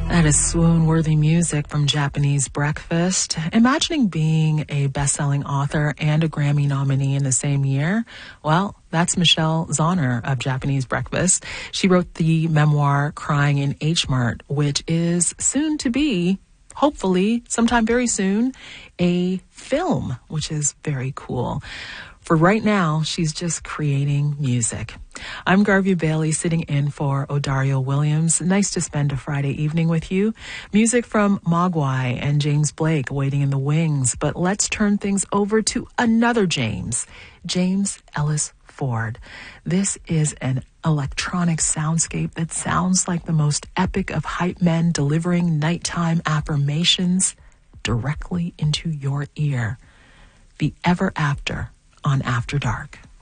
That is swoon-worthy music from Japanese Breakfast. Imagining being a best-selling author and a Grammy nominee in the same year, well, that's Michelle Zauner of Japanese Breakfast. She wrote the memoir Crying in H Mart, which is soon to be, hopefully, sometime very soon, a film, which is very cool. For right now, she's just creating music. I'm Garvey Bailey, sitting in for Odario Williams. Nice to spend a Friday evening with you. Music from Mogwai and James Blake waiting in the wings. But let's turn things over to another James Ellis Ford. This is an electronic soundscape that sounds like the most epic of hype men delivering nighttime affirmations directly into your ear. The Ever After on After Dark.